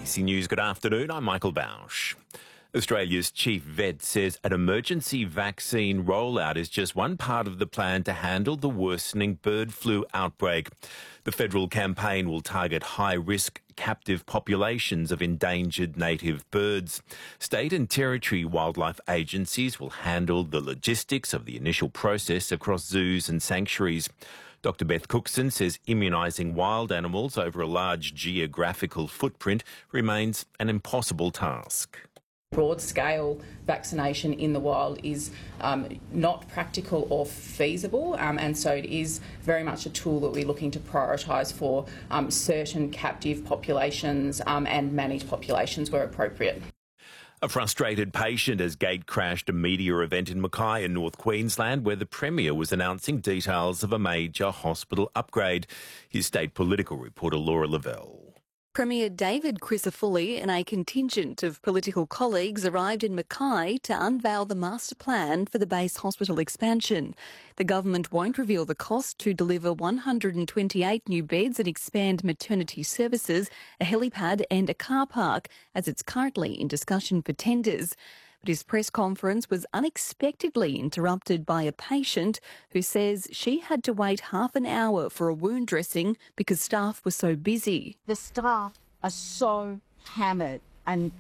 ABC News, good afternoon. I'm Michael Bausch. Australia's chief vet says an emergency vaccine rollout is just one part of the plan to handle the worsening bird flu outbreak. The federal campaign will target high-risk captive populations of endangered native birds. State and territory wildlife agencies will handle the logistics of the initial process across zoos and sanctuaries. Dr Beth Cookson says immunising wild animals over a large geographical footprint remains an impossible task. Broad-scale vaccination in the wild is not practical or feasible, and so it is very much a tool that we're looking to prioritise for certain captive populations and managed populations where appropriate. A frustrated patient has gate-crashed a media event in Mackay in North Queensland where the Premier was announcing details of a major hospital upgrade. His state political reporter Laura Lavelle. Premier David Crisafulli and a contingent of political colleagues arrived in Mackay to unveil the master plan for the base hospital expansion. The government won't reveal the cost to deliver 128 new beds and expand maternity services, a helipad and a car park, as it's currently in discussion for tenders. But his press conference was unexpectedly interrupted by a patient who says she had to wait half an hour for a wound dressing because staff were so busy. The staff are so hammered and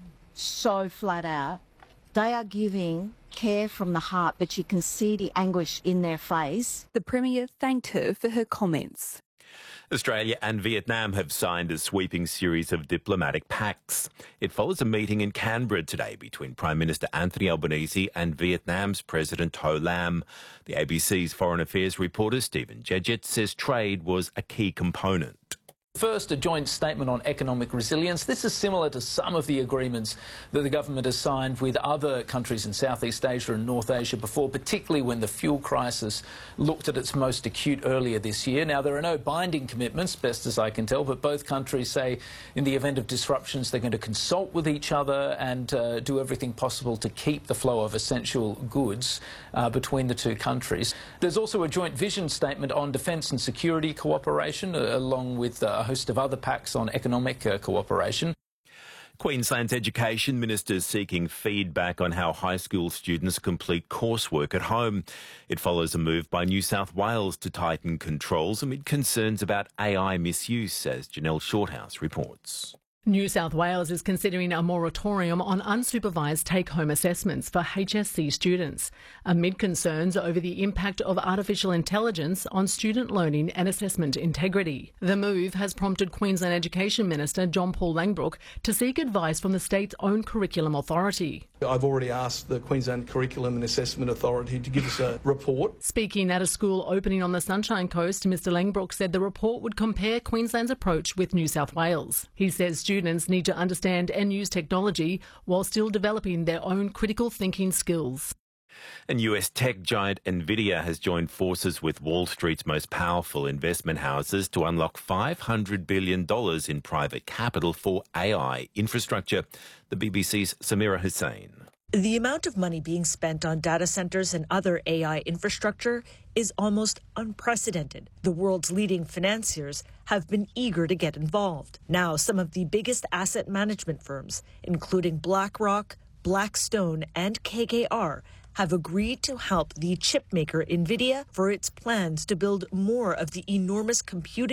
so flat out. They are giving care from the heart, but you can see the anguish in their face. The Premier thanked her for her comments. Australia and Vietnam have signed a sweeping series of diplomatic pacts. It follows a meeting in Canberra today between Prime Minister Anthony Albanese and Vietnam's President Ho Lam. The ABC's Foreign Affairs reporter Stephen Jedget says trade was a key component. First, a joint statement on economic resilience. This is similar to some of the agreements that the government has signed with other countries in Southeast Asia and North Asia before, particularly when the fuel crisis looked at its most acute earlier this year. Now, there are no binding commitments, best as I can tell, but both countries say in the event of disruptions they're going to consult with each other and do everything possible to keep the flow of essential goods between the two countries. There's also a joint vision statement on defence and security cooperation, along with a host of other pacts on economic cooperation. Queensland's Education Minister is seeking feedback on how high school students complete coursework at home. It follows a move by New South Wales to tighten controls amid concerns about AI misuse, as Janelle Shorthouse reports. New South Wales is considering a moratorium on unsupervised take-home assessments for HSC students, amid concerns over the impact of artificial intelligence on student learning and assessment integrity. The move has prompted Queensland Education Minister John Paul Langbroek to seek advice from the state's own curriculum authority. I've already asked the Queensland Curriculum and Assessment Authority to give us a report. Speaking at a school opening on the Sunshine Coast, Mr Langbroek said the report would compare Queensland's approach with New South Wales. He says students need to understand and use technology while still developing their own critical thinking skills. And US tech giant Nvidia has joined forces with Wall Street's most powerful investment houses to unlock $500 billion in private capital for AI infrastructure. The BBC's Samira Hussain. The amount of money being spent on data centers and other AI infrastructure is almost unprecedented. The world's leading financiers have been eager to get involved. Now, some of the biggest asset management firms, including BlackRock, Blackstone, and KKR, have agreed to help the chipmaker Nvidia for its plans to build more of the enormous computing